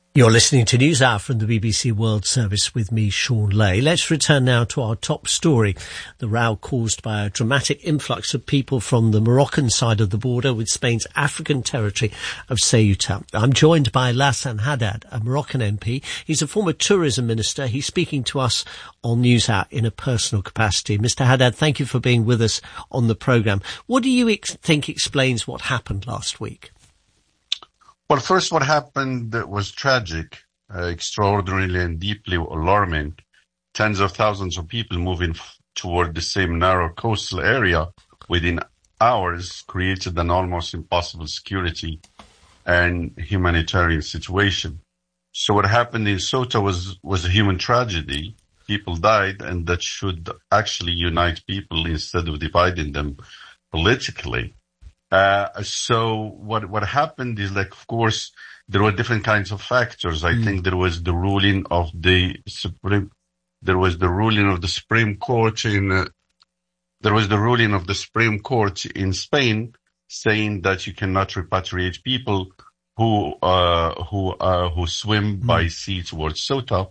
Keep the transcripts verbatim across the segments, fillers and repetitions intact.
You're listening to NewsHour from the B B C World Service with me, Sean Lay. Let's return now to our top story, the row caused by a dramatic influx of people from the Moroccan side of the border with Spain's African territory of Ceuta. I'm joined by Lassane Haddad, a Moroccan M P. He's a former tourism minister. He's speaking to us on NewsHour in a personal capacity. Mister Haddad, thank you for being with us on the programme. What do you ex- think explains what happened last week? Well, first, what happened was tragic, uh, extraordinarily and deeply alarming. Tens of thousands of people moving f- toward the same narrow coastal area within hours created an almost impossible security and humanitarian situation. So what happened in Ceuta was, was a human tragedy. People died, and that should actually unite people instead of dividing them politically. Uh, so what, what happened is, like, of course, there were different kinds of factors. I mm. think there was the ruling of the Supreme, there was the ruling of the Supreme Court in, uh, there was the ruling of the Supreme Court in Spain saying that you cannot repatriate people who, uh, who, uh, who swim mm. by sea towards Ceuta.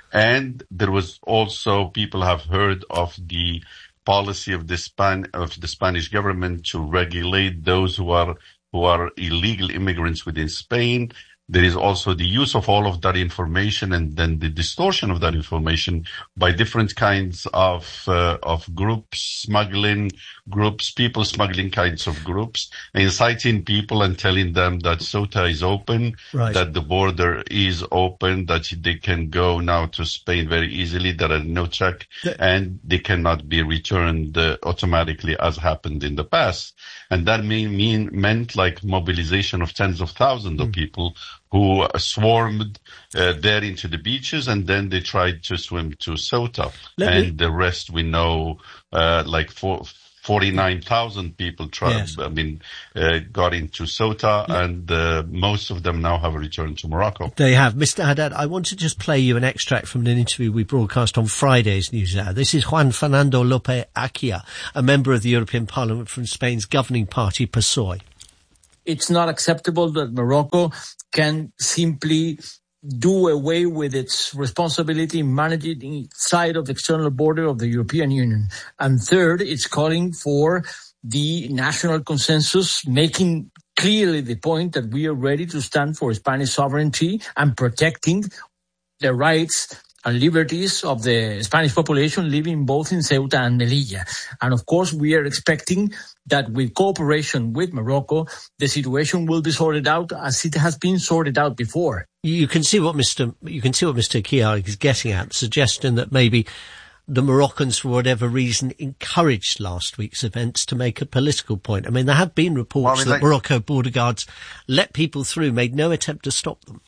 And there was also, people have heard of the policy of the Span of the Spanish government to regulate those who are who are illegal immigrants within Spain. There is also the use of all of that information and then the distortion of that information by different kinds of uh, of groups, smuggling groups, people smuggling kinds of groups, inciting people and telling them that Ceuta is open, right. that the border is open, that they can go now to Spain very easily, there are no check, the- and they cannot be returned uh, automatically as happened in the past. And that may mean meant like mobilization of tens of thousands mm. of people who uh, swarmed uh, there into the beaches, and then they tried to swim to Ceuta. Let and me... the rest we know, uh, like for forty-nine thousand people tried, yes. I mean, uh, got into Ceuta, yeah. and uh, most of them now have returned to Morocco. They have. Mister Haddad, I want to just play you an extract from an interview we broadcast on Friday's NewsHour. This is Juan Fernando López Achia, a member of the European Parliament from Spain's governing party, P S O E. It's not acceptable that Morocco can simply do away with its responsibility in managing its side of the external border of the European Union. And third, it's calling for the national consensus, making clearly the point that we are ready to stand for Spanish sovereignty and protecting the rights and liberties of the Spanish population living both in Ceuta and Melilla. And of course, we are expecting that with cooperation with Morocco, the situation will be sorted out as it has been sorted out before. You can see what Mister You can see what Mister Achia is getting at, suggesting that maybe the Moroccans, for whatever reason, encouraged last week's events to make a political point. I mean, there have been reports well, I mean, that like, Morocco border guards let people through, made no attempt to stop them.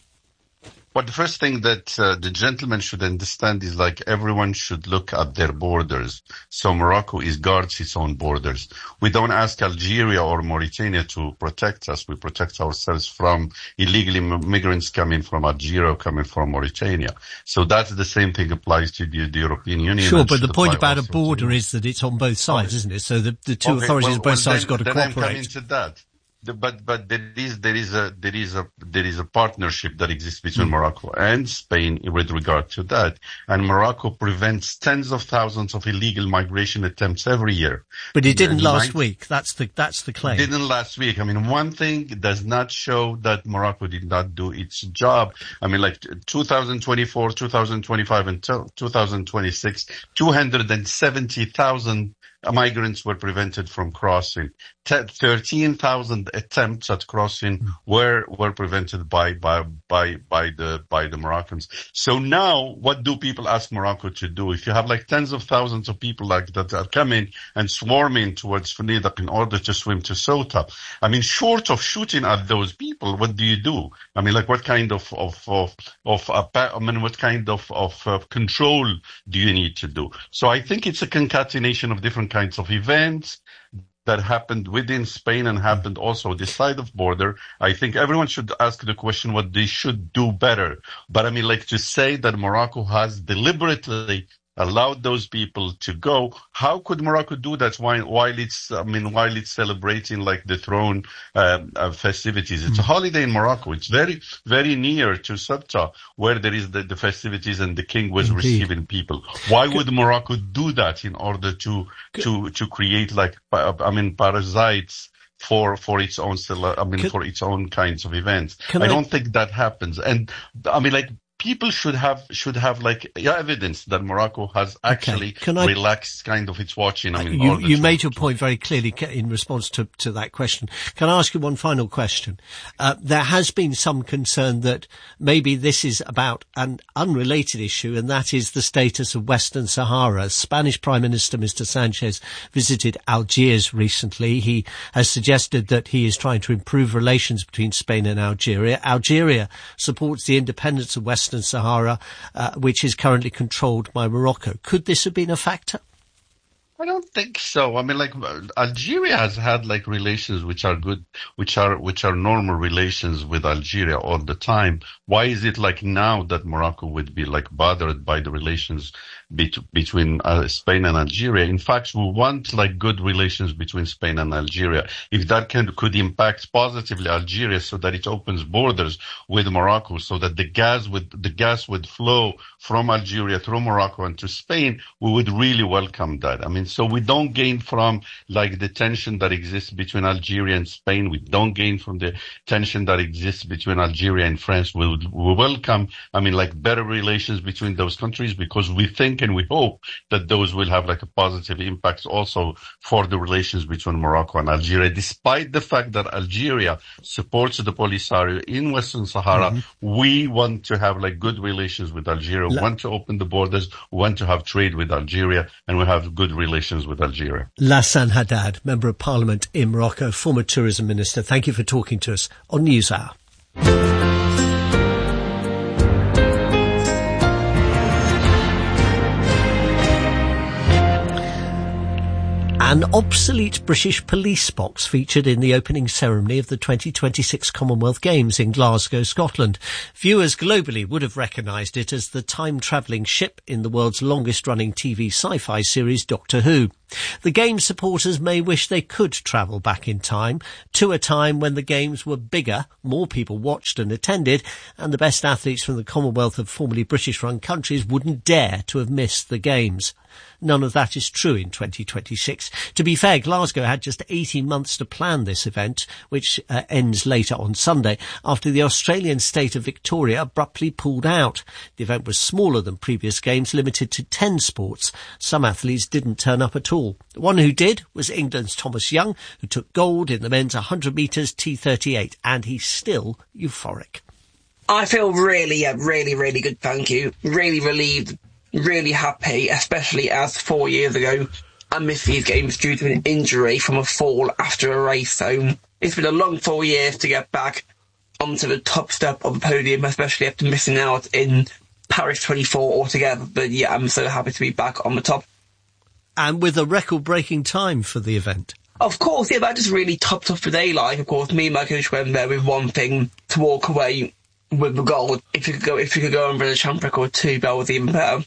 But the first thing that uh, the gentleman should understand is, like, everyone should look at their borders. So Morocco is guards its own borders. We don't ask Algeria or Mauritania to protect us. We protect ourselves from illegal immigrants coming from Algeria or coming from Mauritania. So that's the same thing applies to the, the European Union. Sure, but the point about a border is that it's on both sides, okay. isn't it? So the, the two okay, authorities well, on both well, sides then, got to then cooperate. I'm coming to that. The, but but there is there is a there is a there is a partnership that exists between mm. Morocco and Spain with regard to that, and Morocco prevents tens of thousands of illegal migration attempts every year. But it didn't last week. That's the that's the claim. Didn't last week. I mean, one thing does not show that Morocco did not do its job. I mean, like twenty twenty-four, twenty twenty-five, and twenty twenty-six, two hundred seventy thousand migrants were prevented from crossing. thirteen thousand attempts at crossing were were prevented by by by by the by the Moroccans. So now, what do people ask Morocco to do? If you have like tens of thousands of people like that are coming and swarming towards Fnidak in order to swim to Ceuta, I mean, short of shooting at those people, what do you do? I mean, like, what kind of of of of uh, I mean, what kind of of uh, control do you need to do? So I think it's a concatenation of different kinds of events that happened within Spain and happened also this side of border. I think everyone should ask the question what they should do better. But I mean, like, to say that Morocco has deliberately allowed those people to go. How could Morocco do that while, while it's, I mean, while it's celebrating like the throne um, uh, festivities? It's a holiday in Morocco. It's very, very near to Sabta, where there is the, the festivities and the king was Indeed. receiving people. Why would Morocco do that in order to, to, to create like, I mean, parasites for, for its own, I mean, Could, for its own kinds of events? I, I don't think that happens. And I mean, like, people should have should have like evidence that Morocco has actually okay. I, relaxed kind of its watching. I mean, you, you to, made your point very clearly in response to, to that question. Can I ask you one final question? Uh, there has been some concern that maybe this is about an unrelated issue, and that is the status of Western Sahara. Spanish Prime Minister Mister Sanchez visited Algiers recently. He has suggested that he is trying to improve relations between Spain and Algeria. Algeria supports the independence of Western Sahara, uh, which is currently controlled by Morocco. Could this have been a factor? I don't think so. I mean, like, Algeria has had like relations which are good, which are which are normal relations with Algeria all the time. Why is it like now that Morocco would be like bothered by the relations be- between uh, Spain and Algeria? In fact, we want like good relations between Spain and Algeria. If that can could impact positively Algeria, so that it opens borders with Morocco, so that the gas would the gas would flow from Algeria through Morocco and to Spain, we would really welcome that. I mean, so we don't gain from like the tension that exists between Algeria and Spain. We don't gain from the tension that exists between Algeria and France. We would we welcome, I mean, like better relations between those countries, because we think and we hope that those will have like a positive impact also for the relations between Morocco and Algeria, despite the fact that Algeria supports the Polisario in Western Sahara. Mm-hmm. We want to have like good relations with Algeria, we want to open the borders, we want to have trade with Algeria, and we have good relations with Algeria. Lassan Haddad, Member of Parliament in Morocco, former Tourism Minister. Thank you for talking to us on NewsHour. An obsolete British police box featured in the opening ceremony of the twenty twenty-six Commonwealth Games in Glasgow, Scotland. Viewers globally would have recognised it as the time-travelling ship in the world's longest-running T V sci-fi series Doctor Who. The Games supporters may wish they could travel back in time to a time when the Games were bigger, more people watched and attended, and the best athletes from the Commonwealth of formerly British-run countries wouldn't dare to have missed the Games. None of that is true in twenty twenty-six. To be fair, Glasgow had just eighteen months to plan this event, which uh, ends later on Sunday, after the Australian state of Victoria abruptly pulled out. The event was smaller than previous games, limited to ten sports. Some athletes didn't turn up at all. One who did was England's Thomas Young, who took gold in the men's one hundred metres T thirty-eight, and he's still euphoric. I feel really, uh, really, really good, thank you. Really relieved. Really happy, especially as four years ago I missed these games due to an injury from a fall after a race. So it's been a long four years to get back onto the top step of the podium, especially after missing out in Paris twenty-four altogether. But yeah, I'm so happy to be back on the top. And with a record-breaking time for the event. Of course, yeah, that just really topped off the day. Like, of course, me and my coach went there with one thing, to walk away with the gold. If you could go, if you could go on with a champ record too, that was even better.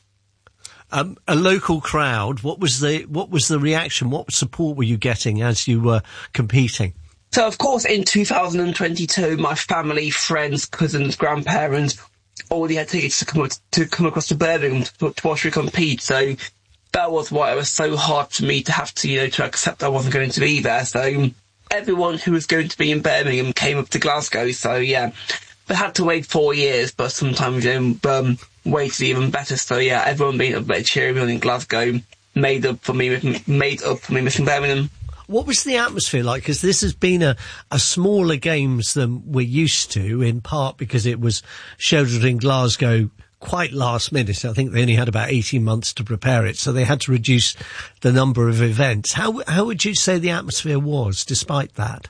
Um, a local crowd. What was the what was the reaction? What support were you getting as you were competing? So, of course, in two thousand twenty-two, my family, friends, cousins, grandparents already had tickets to come to come across to Birmingham to, to watch me compete. So that was why it was so hard for me to have to, you know, to accept I wasn't going to be there. So everyone who was going to be in Birmingham came up to Glasgow. So yeah, they had to wait four years, but sometimes you know, um, waited even better. So yeah, everyone being up there cheering me on in Glasgow made up for me, made up for me missing Birmingham. What was the atmosphere like? Because this has been a, a smaller games than we're used to, in part because it was scheduled in Glasgow quite last minute. I think they only had about eighteen months to prepare it, so they had to reduce the number of events. How how would you say the atmosphere was, despite that?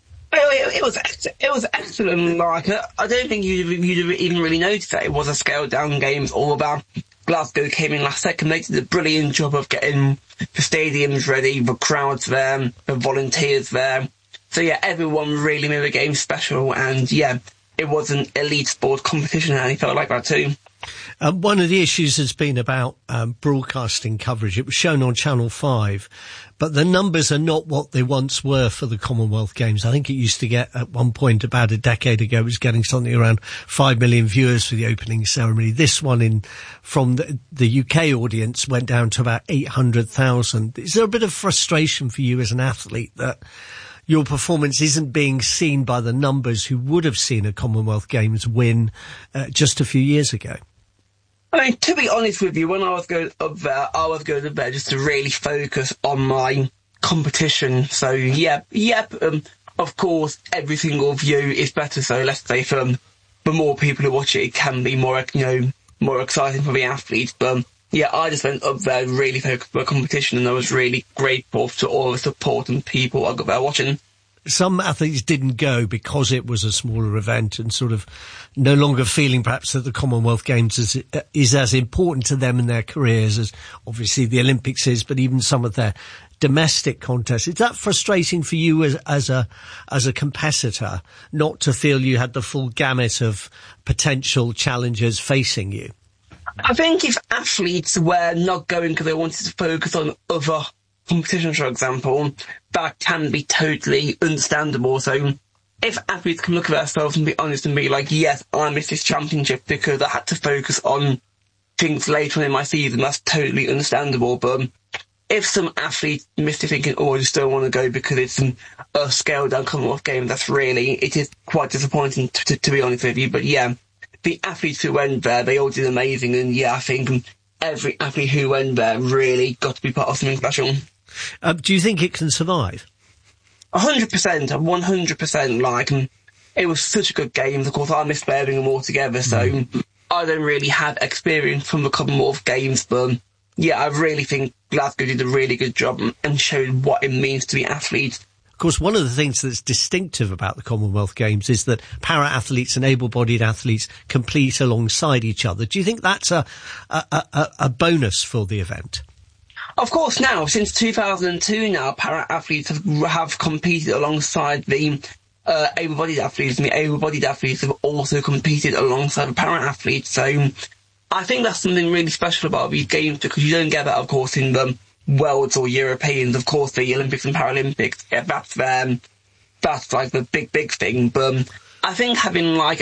It, it was it was excellent. Like I don't think you'd, you'd even really notice that it was a scaled down games. All about Glasgow came in last second. They did a brilliant job of getting the stadiums ready, the crowds there, the volunteers there. So yeah, everyone really made the game special, and yeah, it was an elite sport competition, and it felt like that too. Um, one of the issues has been about um, broadcasting coverage. It was shown on Channel five, but the numbers are not what they once were for the Commonwealth Games. I think it used to get, at one point about a decade ago, it was getting something around five million viewers for the opening ceremony. This one in from the, the U K audience went down to about eight hundred thousand. Is there a bit of frustration for you as an athlete that your performance isn't being seen by the numbers who would have seen a Commonwealth Games win uh, just a few years ago? I mean, to be honest with you, when I was going up there, I was going up there just to really focus on my competition. So, yeah, yep, um, of course, every single view is better. So let's say for um, the more people who watch it, it can be more, you know, more exciting for the athletes. But um, yeah, I just went up there really focused on my competition, and I was really grateful to all the support and people I got there watching. Some athletes didn't go because it was a smaller event and sort of no longer feeling perhaps that the Commonwealth Games is, is as important to them in their careers as obviously the Olympics is, but even some of their domestic contests. Is that frustrating for you as, as a, as a competitor, not to feel you had the full gamut of potential challenges facing you? I think if athletes were not going because they wanted to focus on other competitions, for example, that can be totally understandable. So if athletes can look at themselves and be honest and be like, yes, I missed this championship because I had to focus on things later on in my season, that's totally understandable. But um, if some athletes missed it thinking, oh, I just don't want to go because it's an, a scaled-down Commonwealth game, that's really, it is quite disappointing, to, to, to be honest with you. But yeah, the athletes who went there, they all did amazing. And yeah, I think every athlete who went there really got to be part of something special. Uh, do you think it can survive? A hundred percent, one hundred percent. Like, um, it was such a good game. Of course, I missed Birmingham altogether, so mm. I don't really have experience from the Commonwealth Games. But yeah, I really think Glasgow did a really good job and showed what it means to be athletes. Of course, one of the things that's distinctive about the Commonwealth Games is that para-athletes and able-bodied athletes compete alongside each other. Do you think that's a a, a, a bonus for the event? Of course, now, since two thousand two now, para-athletes have, have competed alongside the uh, able-bodied athletes, and the able-bodied athletes have also competed alongside the para-athletes. So I think that's something really special about these games, because you don't get that, of course, in the Worlds or Europeans. Of course, the Olympics and Paralympics, yeah, that's, um, that's like the big, big thing. But um, I think having like a